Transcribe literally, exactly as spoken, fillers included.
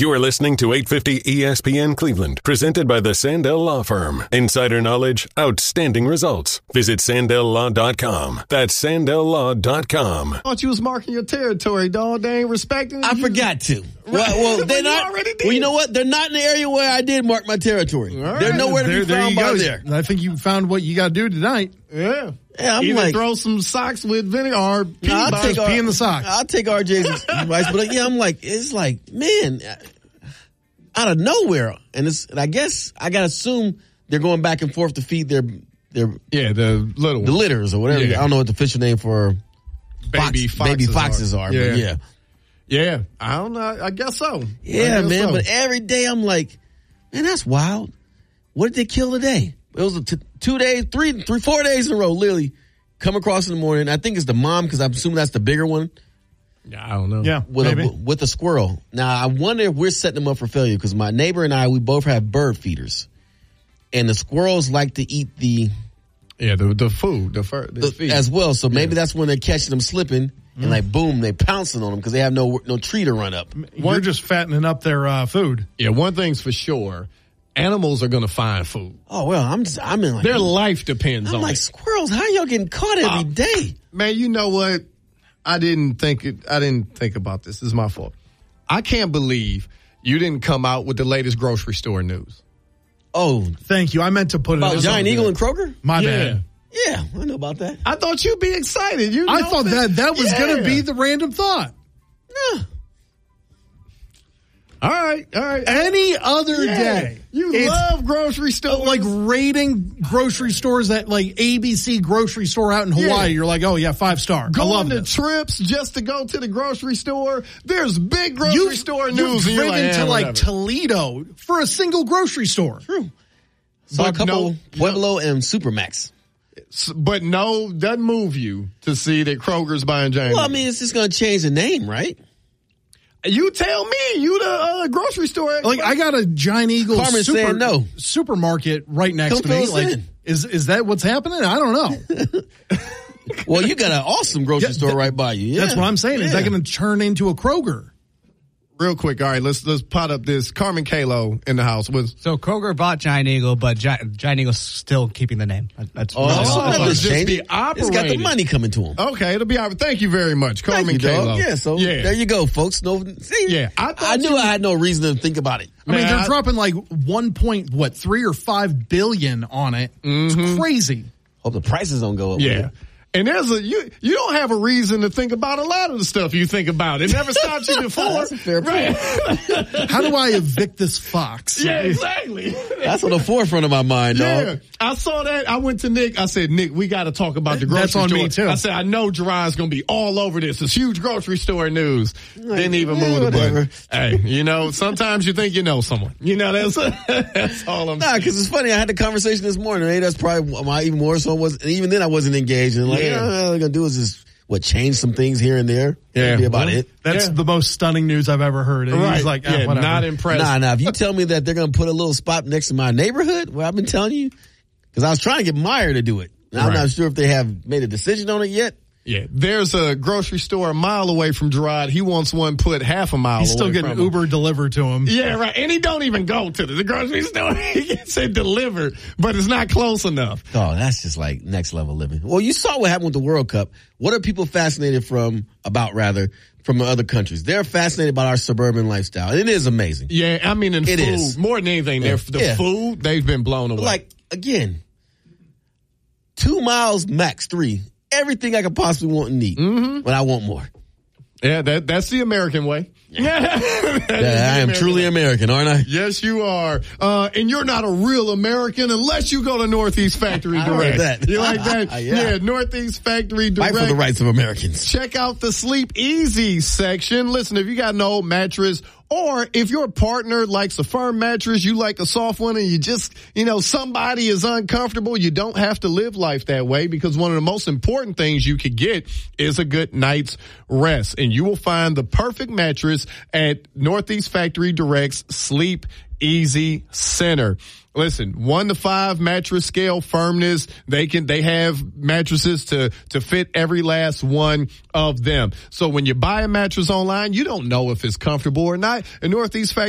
You are listening to eight fifty E S P N Cleveland, presented by the Sandell Law Firm. Insider knowledge, outstanding results. Visit Sandell Law dot com. That's Sandell Law dot com. I thought you was marking your territory, dog. They ain't respecting I you. forgot to. Well, well they're Well, you not. already did. Well, you know what? They're not in the area where I did mark my territory. All right. They're nowhere to there, be there found you by go. there. I think you found what you got to do tonight. Yeah. Yeah, I'm Either like, throw some socks with vinegar or pee Nah, I'll bottles. take pee in the socks. I'll take R J's advice, but like, yeah, I'm like, it's like, man, out of nowhere, and it's. And I guess I gotta assume they're going back and forth to feed their their Yeah, the little the litters or whatever. Yeah. I don't know what the official name for baby fox, foxes baby foxes are. are. But Yeah. yeah, Yeah, I don't know. I guess so. yeah, I guess man. so. But every day I'm like, man, that's wild. What did they kill today? It was a t- two days, three, three, four days in a row. Literally, come across in the morning. I think it's the mom because I'm assuming that's the bigger one. Yeah, I don't know. Yeah, With maybe. a, with a squirrel. Now, I wonder if we're setting them up for failure because my neighbor and I, we both have bird feeders. And the squirrels like to eat the, Yeah, the the food, the fur, the the feed. as well. So maybe that's when they're catching them slipping and like, boom, they pouncing on them because they have no no tree to run up. You're just fattening up their uh, food. Yeah, one thing's for sure. Animals are going to find food. Oh, well, I'm just, I'm in like, Their life depends I'm on like, it. squirrels, how y'all getting caught every Uh, day? Man, you know what? I didn't think it, I didn't think about this. This is my fault. I can't believe you didn't come out with the latest grocery store news. Oh, Thank you. I meant to put it about in. Giant Eagle and Kroger? My Yeah. bad. Yeah, I know about that. I thought you'd be excited. You I know thought that that was Yeah. going to be the random thought. Yeah. All right, all right. Any other Yeah. day, You it's love grocery stores. like rating grocery stores at like A B C grocery store out in Hawaii. Yeah. You're like, oh yeah, five star. I Going love to this. trips just to go to the grocery store. There's big grocery You've, store you've news. and you're driven like, to eh, like whatever. Toledo for a single grocery store. True. Saw a But couple no- Pueblo and Supermax. S- But no, doesn't move you to see that Kroger's buying Giant. Well, I Eagle. mean, it's just going to change the name, right? You tell me. You the uh, grocery store expert. Like I got a Giant Eagle Carmen's super, saying no. supermarket right next Come to me. fill us Like, in. is is that what's happening? I don't know. Well, you got an awesome grocery Yeah, store that- right by you. Yeah. That's what I'm saying. Is that Yeah. going to turn into a Kroger? Real quick, all right, let's let's pot up this Carmen Kalo in the house. Was So Kroger bought Giant Eagle, but Gi- Giant Eagle's still keeping the name. That- That's Oh, really so Oh, that it's just just changed. be It's got the operated. money coming to him. okay. It'll be. all right. Thank you very much, Carmen Thank you, Kalo. dog. Yeah, so yeah, there you go, folks. No, see, Yeah, I I, thought knew you- I had no reason to think about it. I mean, Man, they're I- dropping like one point what three or five billion on it. It's crazy. Hope the prices don't go up. with Yeah. it. And there's a you you don't have a reason to think about a lot of the stuff you think about. It never stopped you before. That's a fair point. How do I evict this fox? Yeah, exactly. That's on the forefront of my mind, Yeah, dog. I saw that. I went to Nick. I said, Nick, we got to talk about the grocery That's on store. me, too. I said, I know Gerard's going to be all over this. It's huge grocery store news. Didn't even yeah, move the whatever. button. Hey, you know, sometimes you think you know someone. You know, that's that's all I'm Nah, saying. because it's funny. I had the conversation this morning. Hey, that's probably why even more so was. And even then, I wasn't engaged. And like, Yeah. yeah, all I'm gonna do is just what change some things here and there. Yeah. That'd be about Well, it. That's Yeah. the most stunning news I've ever heard. And Right. he's like, ah, yeah, whatever. not impressed. Nah, nah. If you tell me that they're gonna put a little spot next to my neighborhood, well, I've been telling you, because I was trying to get Meyer to do it. Now, I'm Right. not sure if they have made a decision on it yet. Yeah, there's a grocery store a mile away from Gerard. He wants one put half a mile He's away still getting from him. Uber delivered to him. Yeah, right. And he don't even go to the, the grocery store. He gets it delivered, but it's not close enough. Oh, that's just like next level living. Well, you saw what happened with the World Cup. What are people fascinated from about rather from other countries? They're fascinated about our suburban lifestyle. It is amazing. Yeah, I mean, in It food, is. more than anything, Yeah. they're the Yeah. food, they've been blown away. But like again, two miles max, three. Everything I could possibly want and eat, Mm-hmm. but I want more. yeah, that that's the American way. Yeah, Yeah, I am truly American, aren't I? Yes, you are. Uh, and you're not a real American unless you go to Northeast Factory I Direct. heard that. You like that? Yeah. yeah, Northeast Factory Fight Direct. for the rights of Americans. Check out the Sleep Easy section. Listen, if you got an old mattress or if your partner likes a firm mattress, you like a soft one and you just, you know, somebody is uncomfortable, you don't have to live life that way because one of the most important things you could get is a good night's rest. And you will find the perfect mattress at Northeast Factory Direct's Sleep Easy Center. Listen, one to five mattress scale firmness. They can, they have mattresses to, to fit every last one of them. So when you buy a mattress online, you don't know if it's comfortable or not. And Northeast Factory